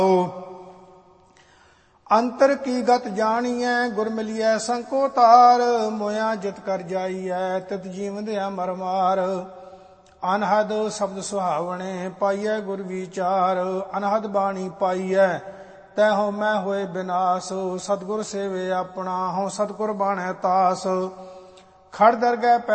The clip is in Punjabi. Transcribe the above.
ਅੰਤਰ ਕੀ ਗਤ ਜਾਣੀਐ ਗੁਰ ਮਿਲਿਐ ਸੰਕੋ ਤਾਰ। ਮੋਇਆ ਜਿਤ ਕਰ ਜਾਈਐ ਤਿਤ ਜੀਵਦਿਆ ਮਰ ਮਾਰ। ਅਨਹਦ ਸ਼ਬਦ ਸੁਹਾਵਣੇ ਪਾਈਐ ਗੁਰ ਵਿਚਾਰ। ਅਨਹਦ ਬਾਣੀ ਪਾਈਐ ਤੈ ਹੋ ਮੈਂ ਹੋਏ ਬਿਨਾਸ਼। ਸਤਿਗੁਰ ਸੇਵੇ ਆਪਣਾ ਹਉ ਸਤਿਗੁਰ ਬਾਣੈ ਤਾਸ। ਖੜ ਦਰਗਹਿ